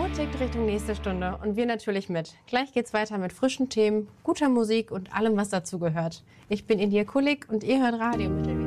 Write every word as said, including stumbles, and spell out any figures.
Uhr tickt Richtung nächste Stunde und wir natürlich mit. Gleich geht's weiter mit frischen Themen, guter Musik und allem, was dazu gehört. Ich bin India Kulik und ihr hört Radio Mittelweg.